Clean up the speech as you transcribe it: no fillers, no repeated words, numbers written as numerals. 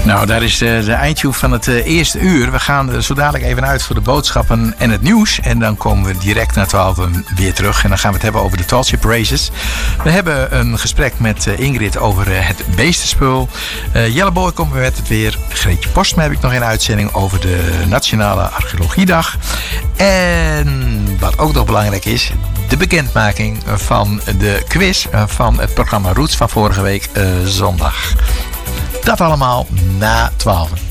Nou, daar is de eindtune van het eerste uur. We gaan er zo dadelijk even uit voor de boodschappen en het nieuws. En dan komen we direct na 12 weer terug. En dan gaan we het hebben over de Tall Ship Races. We hebben een gesprek met Ingrid over het beestenspul. Jelleboy komt weer met het weer. Greetje Postma heb ik nog in uitzending over de Nationale Archeologiedag. En wat ook nog belangrijk is, de bekendmaking van de quiz van het programma Roots van vorige week zondag. Dat allemaal na 12.